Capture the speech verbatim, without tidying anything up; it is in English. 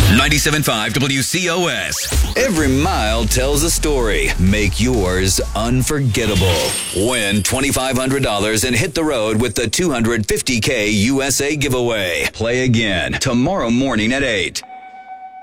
ninety-seven point five W C O S. Every mile tells a story. Make yours unforgettable. Win twenty-five hundred dollars and hit the road with the two hundred fifty K U S A giveaway. Play again tomorrow morning at eight.